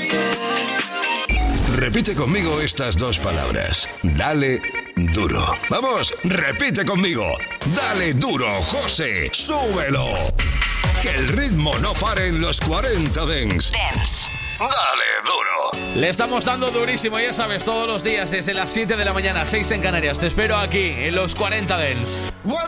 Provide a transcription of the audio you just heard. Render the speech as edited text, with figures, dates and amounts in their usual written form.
Repite conmigo estas dos palabras. Dale duro. Vamos, repite conmigo. Dale duro, José. Súbelo. Que el ritmo no pare en los 40 Dance. Dale duro. Le estamos dando durísimo, ya sabes, todos los días desde las 7 de la mañana, 6 en Canarias. Te espero aquí en los 40 Dance.